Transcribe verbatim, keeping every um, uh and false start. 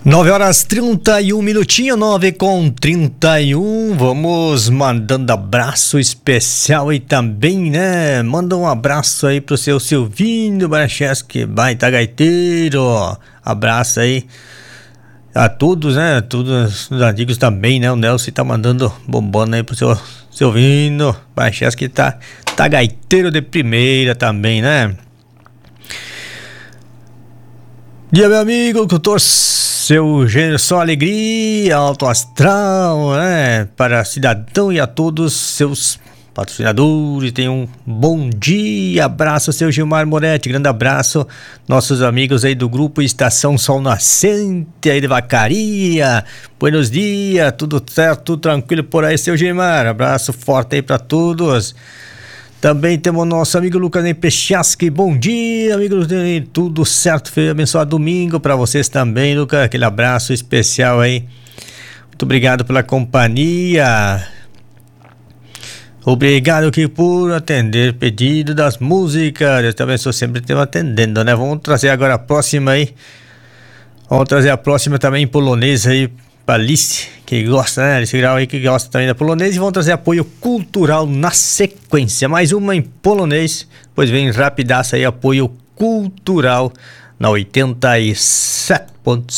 nove horas trinta e um minutinho, nove com trinta e um. Vamos mandando abraço especial aí também, né? Manda um abraço aí pro seu Silvinho Baracheski, baita gaiteiro. Abraço aí a todos, né? Todos os amigos também, né? O Nelson tá mandando bombando aí pro seu Silvinho Baracheski, tá, tá gaiteiro de primeira também, né? Dia, meu amigo, doutor seu gênero, só alegria, alto astral, né? Para cidadão e a todos seus patrocinadores, tenham um bom dia, abraço, seu Gilmar Moretti, grande abraço, nossos amigos aí do grupo Estação Sol Nascente, aí de Vacaria, buenos dias, tudo certo, tudo tranquilo por aí, seu Gilmar, abraço forte aí para todos. Também temos o nosso amigo Lucas Pechaski. Bom dia, amigos. Tudo certo, foi abençoado domingo para vocês também, Lucas. Aquele abraço especial aí. Muito obrigado pela companhia. Obrigado aqui por atender pedido das músicas. Eu também sou sempre atendendo, né? Vamos trazer agora a próxima aí. Vamos trazer a próxima também em polonês aí. Alice, que gosta, né? Alice Grau aí, que gosta também da polonês. E vão trazer apoio cultural na sequência. Mais uma em polonês, pois vem rapidaça aí, apoio cultural na oitenta e sete ponto